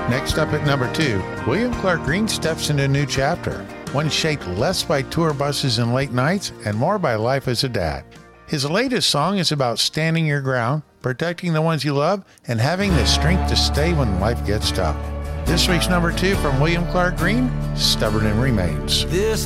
Next up at number 2, William Clark Green steps into a new chapter, one shaped less by tour buses and late nights and more by life as a dad. His latest song is about standing your ground, protecting the ones you love, and having the strength to stay when life gets tough. This week's number 2 from William Clark Green, Stubborn and Remains. This